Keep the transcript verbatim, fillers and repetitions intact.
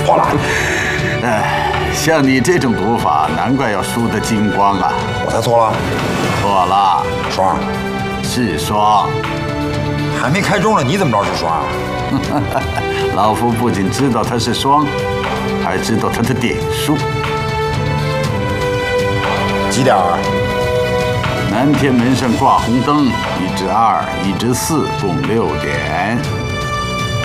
破了。 哎，像你这种赌法，难怪要输得精光啊！ 我猜错了。 错了， 双是双。 还没开中呢，你怎么知道是双啊？ 老夫不仅知道它是双，还知道它的点数。 几点儿？ 南天门上挂红灯，一至二，一至四，共六点。